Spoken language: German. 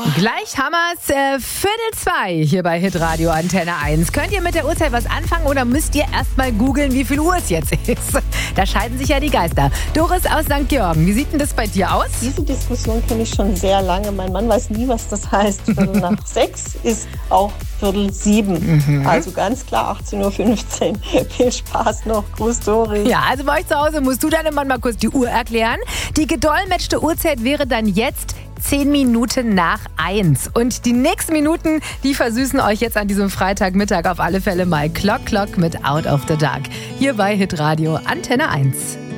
Gleich haben wir's, 1:45 hier bei Hitradio Antenne 1. Könnt ihr mit der Uhrzeit was anfangen oder müsst ihr erstmal googeln, wie viel Uhr es jetzt ist? Da scheiden sich ja die Geister. Doris aus St. Georgen, wie sieht denn das bei dir aus? Diese Diskussion kenne ich schon sehr lange. Mein Mann weiß nie, was das heißt. 5:45 ist auch 6:45. Also ganz klar 18:15 Uhr. Viel Spaß noch. Gruß, Doris. Ja, also bei euch zu Hause musst du deinem Mann mal kurz die Uhr erklären. Die gedolmetschte Uhrzeit wäre dann jetzt 10 Minuten nach 1. Und die nächsten Minuten, die versüßen euch jetzt an diesem Freitagmittag auf alle Fälle mal Clock mit Out of the Dark. Hier bei Hitradio Antenne 1.